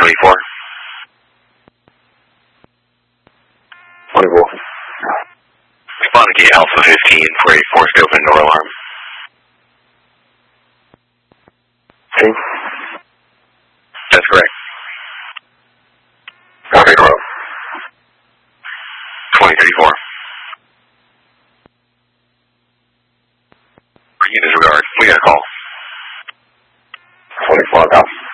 2034. 24. Respond to Alpha 15 for a forced open door alarm. Okay. That's correct. Copy, bro. 2034. Bring in disregard. We got a call. 24, copy.